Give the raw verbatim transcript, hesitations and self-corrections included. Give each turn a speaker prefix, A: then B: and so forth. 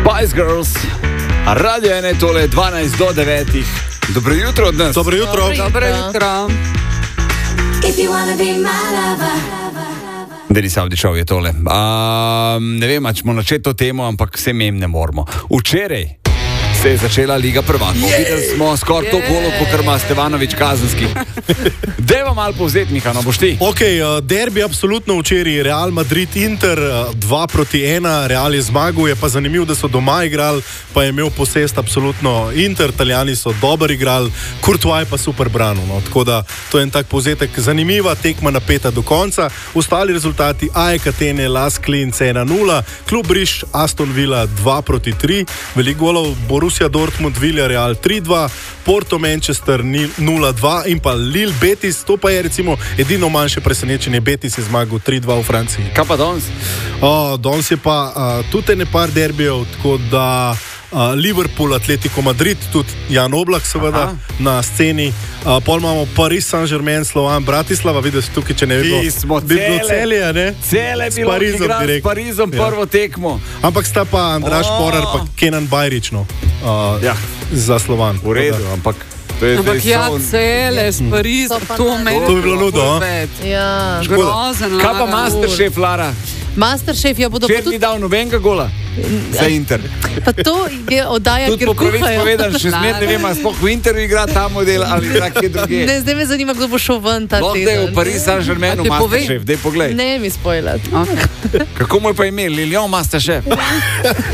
A: Spice Girls, radio ene, tole dvanajst do devetih. Dobro jutro od nas.
B: Dobro jutro.
C: Dobro jutro.
A: Denis Avdićov je tole. Um, ne vem, če bomo načeti to temo, ampak vse mem ne moramo. Včeraj se je začela Liga prvakov. Videli smo skoraj to golo, kot ima Stevanović kazenski. Dejva malo povzeti, Miha, no boš ti.
B: Ok, uh, derbi absolutno včeraj. Real Madrid-Inter dva proti ena. Real je zmagal, je pa zanimivo, da so doma igrali, pa je imel posest absolutno Inter. Italijani so dobro igrali, Courtois pa super branil. No. Tako da to je en tak povzetek. Zanimiva tekma napeta do konca. Ostali rezultati: A E K Atene, Las Klinc ena nula, Klub Riš, Aston Villa dva proti tri, veliko golov, Borussia Dortmund, Villarreal tri dva, Porto Manchester nula dva in pa Lille Betis. To pa je recimo edino manjše presenečenje. Betis je zmagal tri dva v Franciji.
A: Kaj pa danes?
B: Oh, danes je pa uh, tudi ne par derbijev, tako da uh, Liverpool, Atletico Madrid, tudi Jan Oblak seveda. Aha. Na sceni. Uh, pol imamo Paris Saint-Germain, Slovan Bratislava, vidiš tukaj, če ne bi bilo.
A: Mi smo
B: bi bilo celje, ne?
A: Cele je bilo igral s Parizom prvo ja. tekmo.
B: Ampak sta pa Andraž oh. Porar pa Kenan Bajrić, no, uh, ja. za Slovan.
A: V redu, ampak
C: Ampak ja, cele, s Parizom, to meni.
B: To bi bilo ludo,
C: ja. Grozen,
A: Kaj pa Masterchef, Lara?
D: Masterchef, ja bodo...
A: Včeraj ni dal nobenega gola za Inter.
D: Pa to je oddaja,
A: tudi
D: kjer
A: po pravic
D: kuhajo.
A: povedan, še zmer ne vem, sploh v Interu igra ta model ali igra kje druge.
D: Ne, zdaj me zanima, kdo bo šel ven ta
A: teden. Lahko da je v Paris Saint-Germainu Masterchef, dej poglej.
D: Ne mi spoilati.
A: Okay. Kako mu je pa ime? Lilian Masterchef.